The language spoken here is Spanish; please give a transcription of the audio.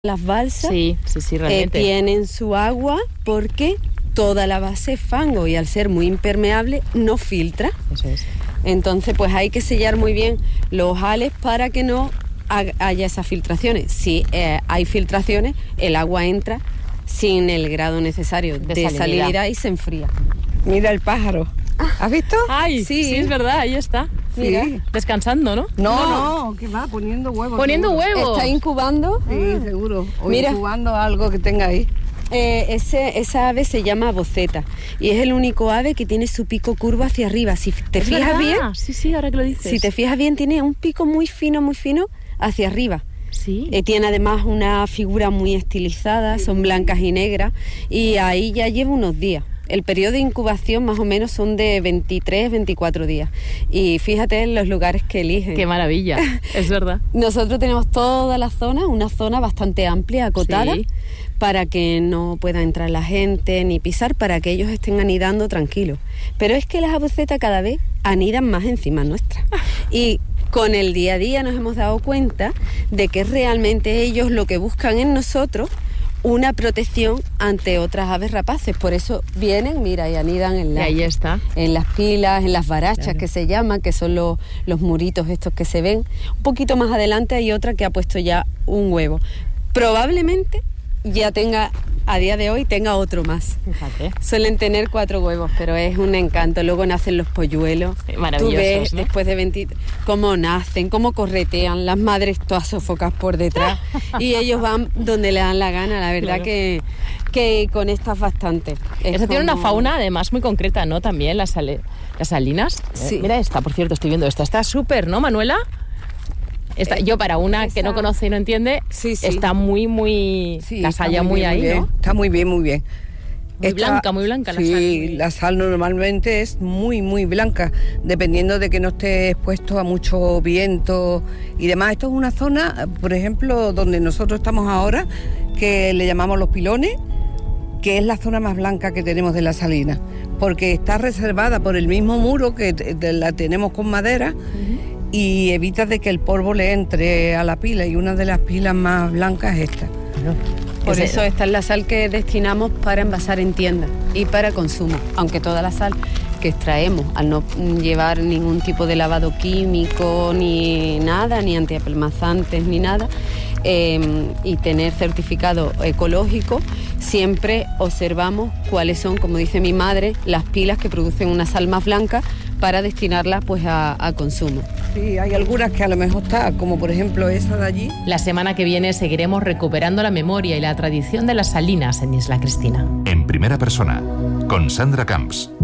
Las balsas sí, realmente. Tienen su agua porque toda la base es fango y al ser muy impermeable no filtra. Eso es. Entonces pues hay que sellar muy bien los ojales para que no haya esas filtraciones. Si hay filtraciones, el agua entra sin el grado necesario de salinidad y se enfría. Mira el pájaro. ¿Has visto? Ay, sí, es verdad, ahí está. Mira, sí. Descansando, ¿no? No, que va poniendo huevos. Poniendo seguro. huevos. ¿Está incubando? Sí, seguro. O Mira. incubando algo que tenga ahí. Esa ave se llama boceta y es el único ave que tiene su pico curvo hacia arriba. Si te fijas bien, sí, ahora que lo dices. Si te fijas bien, tiene un pico muy fino hacia arriba. Sí. Tiene además una figura muy estilizada, son blancas y negras y ahí ya lleva unos días. El periodo de incubación más o menos son de 23, 24 días. Y fíjate en los lugares que eligen. ¡Qué maravilla! Es verdad. Nosotros tenemos toda la zona, una zona bastante amplia, acotada, sí, para que no pueda entrar la gente ni pisar, para que ellos estén anidando tranquilos. Pero es que las abucetas cada vez anidan más encima nuestra. Y con el día a día nos hemos dado cuenta de que realmente ellos lo que buscan en nosotros una protección ante otras aves rapaces. Por eso vienen, mira, y anidan en ahí está. En las pilas, en las barachas, que se llaman, que son los muritos estos que se ven. Un poquito más adelante hay otra que ha puesto ya un huevo. Probablemente ya a día de hoy tenga otro más. Fíjate. Suelen tener 4 huevos, pero es un encanto. Luego nacen los polluelos. Maravillosos, tú ves, ¿no? Después de 20, cómo nacen, cómo corretean, las madres todas sofocadas por detrás y ellos van donde le dan la gana. La verdad que conectas bastante. Eso tiene una fauna además muy concreta, ¿no? También las salinas. Sí. Mira esta, por cierto, estoy viendo esta. Está súper, ¿no, Manuela? Yo para una que no conoce y no entiende, está muy sí, la sal ya muy ahí, bien. ¿no? Está muy bien, muy bien. Muy blanca la sal. Sí, la sal normalmente es muy blanca, dependiendo de que no esté expuesto a mucho viento y demás. Esto es una zona, por ejemplo, donde nosotros estamos ahora, que le llamamos Los Pilones, que es la zona más blanca que tenemos de la salina, porque está reservada por el mismo muro que la tenemos con madera. Y evita de que el polvo le entre a la pila, y una de las pilas más blancas es esta. Por eso esta es la sal que destinamos para envasar en tiendas y para consumo, aunque toda la sal que extraemos, al no llevar ningún tipo de lavado químico ni nada, ni antiapelmazantes ni nada, y tener certificado ecológico, siempre observamos cuáles son, como dice mi madre, las pilas que producen una sal más blanca para destinarla pues a consumo. Sí, hay algunas que a lo mejor está, como por ejemplo esa de allí. La semana que viene seguiremos recuperando la memoria y la tradición de las salinas en Isla Cristina. En primera persona, con Sandra Camps.